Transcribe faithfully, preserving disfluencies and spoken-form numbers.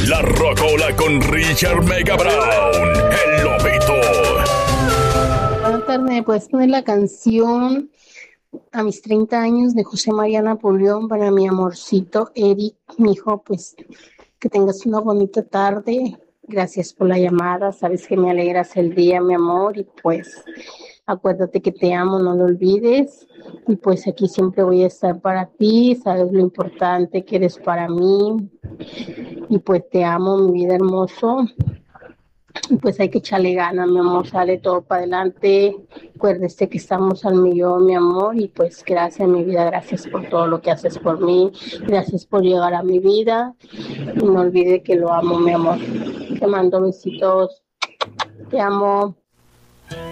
La Rocola con Richard Mega Brown, el lobito. Buenas tardes, ¿me puedes poner la canción A mis treinta años de José María Napoleón para mi amorcito Eric? Mi hijo, pues que tengas una bonita tarde. Gracias por la llamada, sabes que me alegras el día, mi amor, y pues acuérdate que te amo, no lo olvides. Y pues aquí siempre voy a estar para ti, sabes lo importante que eres para mí. Y pues te amo, mi vida hermoso. Y pues hay que echarle ganas, mi amor, sale todo para adelante. Acuérdese que estamos al millón, mi amor, y pues gracias, mi vida, gracias por todo lo que haces por mí, gracias por llegar a mi vida, y no olvide que lo amo, mi amor. Te mando besitos, te amo.